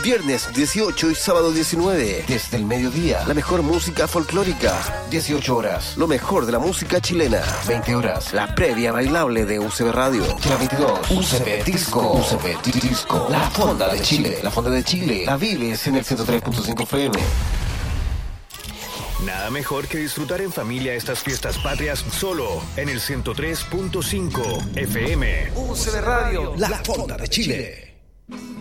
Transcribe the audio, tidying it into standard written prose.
Viernes 18 y sábado 19. Desde el mediodía, la mejor música folclórica. 18 horas, lo mejor de la música chilena. 20 horas, la previa bailable de UCB Radio. La 22, UCB Disco. UCB Disco. La Fonda de Chile. La Fonda de Chile. La vives en el 103.5 FM. Nada mejor que disfrutar en familia estas fiestas patrias solo en el 103.5 FM. UCB Radio. La Fonda de Chile.